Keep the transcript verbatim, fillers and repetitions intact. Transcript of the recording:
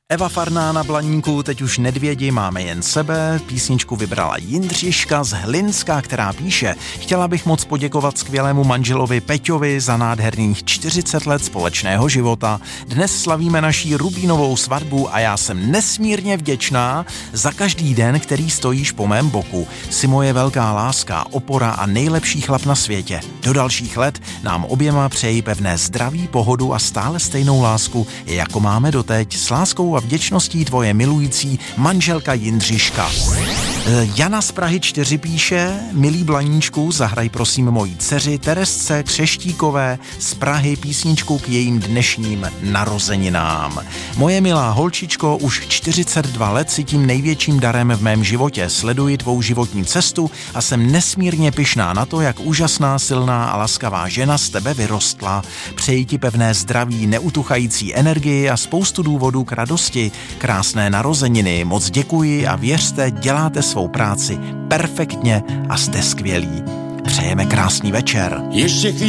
Eva Farná na Blaníku, teď už nedvědi, máme jen sebe. Písničku vybrala Jindřiška z Hlinska, která píše: chtěla bych moc poděkovat skvělému manželovi Peťovi za nádherných čtyřicet let společného života. Dnes slavíme naší rubínovou svatbu a já jsem nesmírně vděčná za každý den, který stojíš po mém boku. Jsi moje velká láska, opora a nejlepší chlap na světě. Do dalších let nám oběma přeji pevné zdraví, pohodu a stále stejnou lásku, jako máme doteď. S láskou a vděčností tvoje milující manželka Jindřiška. Jana z Prahy čtyři píše: milý Blaníčku, zahraj prosím mojí dceři Teresce Křeštíkové z Prahy písničku k jejím dnešním narozeninám. Moje milá holčičko, už čtyřicet dva let si tím největším darem v mém životě. Sleduji tvou životní cestu a jsem nesmírně pyšná na to, jak úžasná, silná a laskavá žena z tebe vyrostla. Přeji ti pevné zdraví, neutuchající energii a spoustu důvodů k radosti. Krásné narozeniny, moc děkuji a věřte, děláte svou práci perfektně a jste skvělí. Přejeme krásný večer. Ještě chvíli